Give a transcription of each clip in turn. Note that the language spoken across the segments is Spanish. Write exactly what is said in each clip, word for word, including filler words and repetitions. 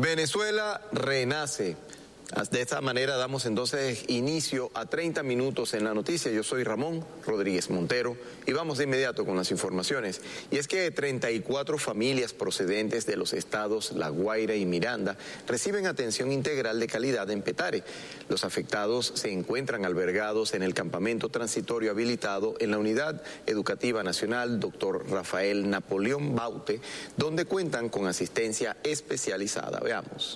Venezuela renace. De esta manera damos entonces inicio a treinta minutos en la noticia. Yo soy Ramón Rodríguez Montero y vamos de inmediato con las informaciones. Y es que treinta y cuatro familias procedentes de los estados La Guaira y Miranda reciben atención integral de calidad en Petare. Los afectados se encuentran albergados en el campamento transitorio habilitado en la Unidad Educativa Nacional Doctor Rafael Napoleón Baute, donde cuentan con asistencia especializada. Veamos.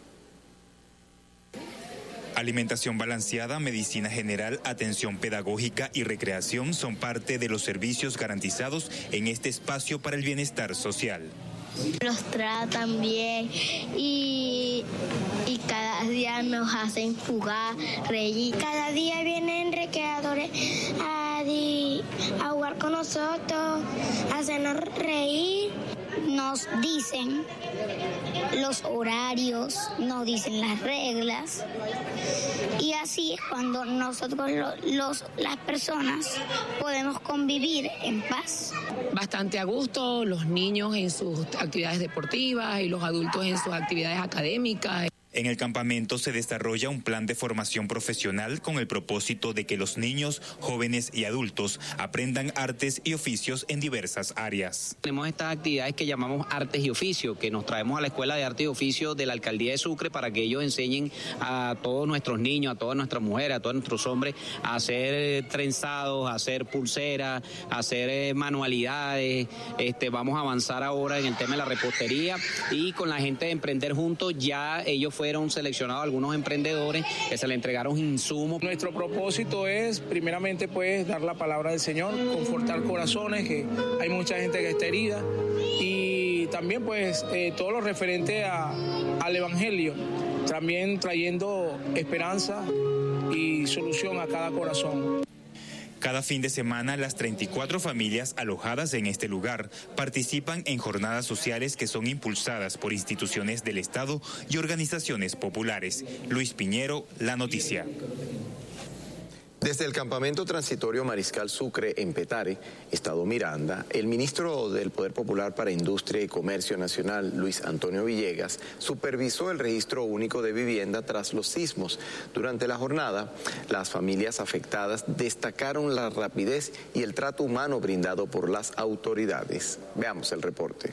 Alimentación balanceada, medicina general, atención pedagógica y recreación son parte de los servicios garantizados en este espacio para el bienestar social. Nos tratan bien y, y cada día nos hacen jugar, reír. Cada día vienen recreadores a, a jugar con nosotros, a hacernos reír. Nos dicen los horarios, nos dicen las reglas y así es cuando nosotros los, las personas podemos convivir en paz. Bastante a gusto, los niños en sus actividades deportivas y los adultos en sus actividades académicas. En el campamento se desarrolla un plan de formación profesional con el propósito de que los niños, jóvenes y adultos aprendan artes y oficios en diversas áreas. Tenemos estas actividades que llamamos artes y oficios, que nos traemos a la Escuela de Arte y Oficio de la Alcaldía de Sucre para que ellos enseñen a todos nuestros niños, a todas nuestras mujeres, a todos nuestros hombres a hacer trenzados, a hacer pulseras, a hacer manualidades. Este, vamos a avanzar ahora en el tema de la repostería y con la gente de Emprender Juntos ya ellos fueron seleccionados algunos emprendedores que se le entregaron insumos. Nuestro propósito es primeramente pues dar la palabra del Señor, confortar corazones, que hay mucha gente que está herida, y también pues eh, todo lo referente a, al Evangelio, también trayendo esperanza y solución a cada corazón. Cada fin de semana, las treinta y cuatro familias alojadas en este lugar participan en jornadas sociales que son impulsadas por instituciones del Estado y organizaciones populares. Luis Piñero, La Noticia. Desde el campamento transitorio Mariscal Sucre en Petare, Estado Miranda, el ministro del Poder Popular para Industria y Comercio Nacional, Luis Antonio Villegas, supervisó el registro único de vivienda tras los sismos. Durante la jornada, las familias afectadas destacaron la rapidez y el trato humano brindado por las autoridades. Veamos el reporte.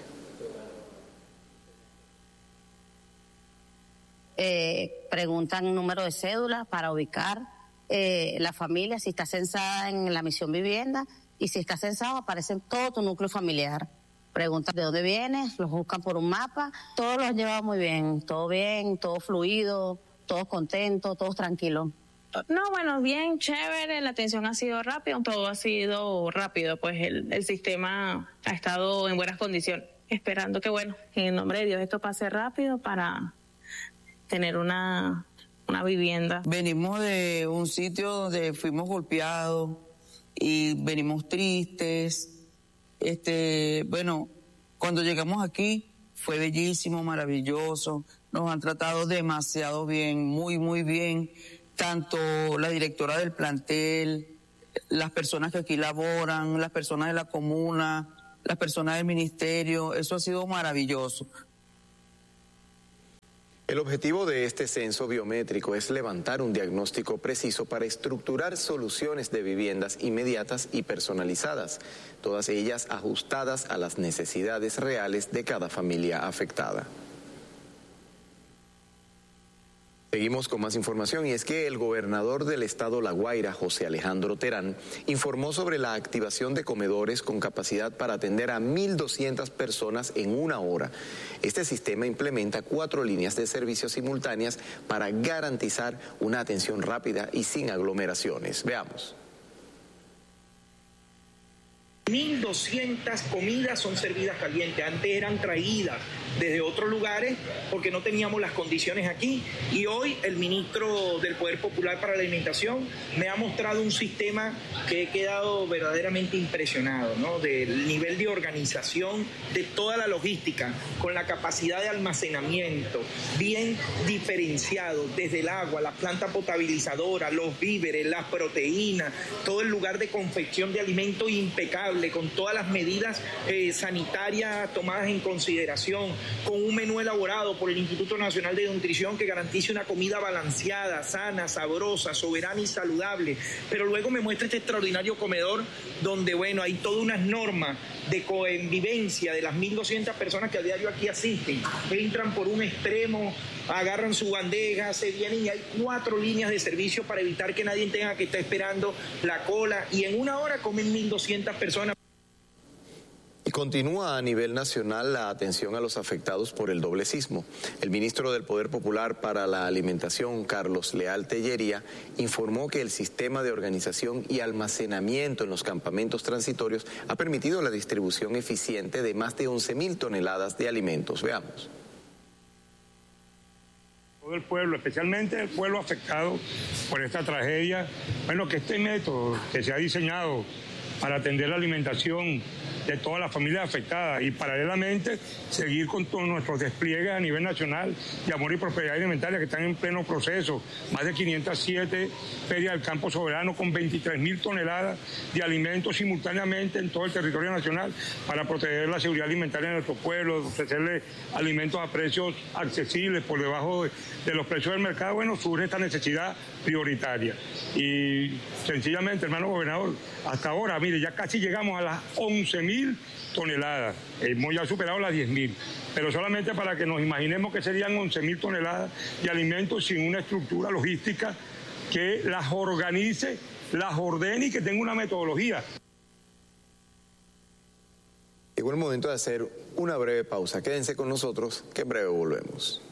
Eh, preguntan número de cédula para ubicar Eh, la familia, si está censada en la misión vivienda, y si está censado aparece todo tu núcleo familiar. Preguntan de dónde vienes, los buscan por un mapa, todos los llevan muy bien, todo bien, todo fluido, todos contentos, todos tranquilos. No, bueno, bien, chévere, la atención ha sido rápida, todo ha sido rápido, pues el, el sistema ha estado en buenas condiciones, esperando que, bueno, en el nombre de Dios esto pase rápido para tener una... una vivienda. Venimos de un sitio donde fuimos golpeados y venimos tristes. Este, bueno, cuando llegamos aquí fue bellísimo, maravilloso. Nos han tratado demasiado bien, muy, muy bien. Tanto la directora del plantel, las personas que aquí laboran, las personas de la comuna, las personas del ministerio. Eso ha sido maravilloso. El objetivo de este censo biométrico es levantar un diagnóstico preciso para estructurar soluciones de viviendas inmediatas y personalizadas, todas ellas ajustadas a las necesidades reales de cada familia afectada. Seguimos con más información y es que el gobernador del estado La Guaira, José Alejandro Terán, informó sobre la activación de comedores con capacidad para atender a mil doscientas personas en una hora. Este sistema implementa cuatro líneas de servicio simultáneas para garantizar una atención rápida y sin aglomeraciones. Veamos. mil doscientas comidas son servidas calientes, antes eran traídas desde otros lugares porque no teníamos las condiciones aquí, y hoy el ministro del Poder Popular para la Alimentación me ha mostrado un sistema que he quedado verdaderamente impresionado, ¿no? Del nivel de organización de toda la logística, con la capacidad de almacenamiento bien diferenciado, desde el agua, la planta potabilizadora, los víveres, las proteínas, todo el lugar de confección de alimentos impecable, con todas las medidas eh, sanitarias tomadas en consideración, con un menú elaborado por el Instituto Nacional de Nutrición que garantice una comida balanceada, sana, sabrosa, soberana y saludable. Pero luego me muestra este extraordinario comedor donde, bueno, hay todas unas normas de convivencia de las mil doscientas personas que a diario aquí asisten. Entran por un extremo, agarran su bandeja, se vienen y hay cuatro líneas de servicio para evitar que nadie tenga que estar esperando la cola, y en una hora comen mil doscientas personas. Y continúa a nivel nacional la atención a los afectados por el doble sismo. El ministro del Poder Popular para la Alimentación, Carlos Leal Tellería, informó que el sistema de organización y almacenamiento en los campamentos transitorios ha permitido la distribución eficiente de más de once mil toneladas de alimentos. Veamos. Todo el pueblo, especialmente el pueblo afectado por esta tragedia, bueno, que este método que se ha diseñado para atender la alimentación de todas las familias afectadas y paralelamente seguir con todos nuestros despliegues a nivel nacional de amor y prosperidad alimentaria que están en pleno proceso. Más de quinientas siete ferias del campo soberano con veintitrés mil toneladas de alimentos simultáneamente en todo el territorio nacional para proteger la seguridad alimentaria de nuestro pueblo, ofrecerle alimentos a precios accesibles por debajo de, de los precios del mercado. Bueno, surge esta necesidad prioritaria. Y sencillamente, hermano gobernador, hasta ahora, mire, ya casi llegamos a las once mil toneladas, hemos ya superado las diez mil, pero solamente para que nos imaginemos que serían once mil toneladas de alimentos sin una estructura logística que las organice, las ordene y que tenga una metodología. Llegó el momento de hacer una breve pausa. Quédense con nosotros, que en breve volvemos.